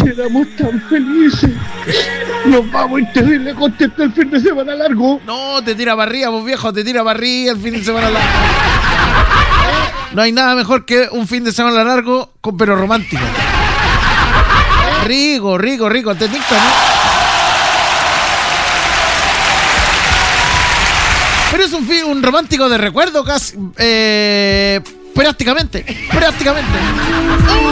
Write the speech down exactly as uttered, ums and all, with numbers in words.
éramos tan felices. Nos vamos a ir terrible contento el fin de semana largo. No, te tira barriga, vos viejo, te tira barriga el fin de semana largo. No hay nada mejor que un fin de semana largo, con, pero romántico. Rico, rico, rico, te dicta, ¿no? Pero es un, fin, un romántico de recuerdo casi, eh, prácticamente, prácticamente.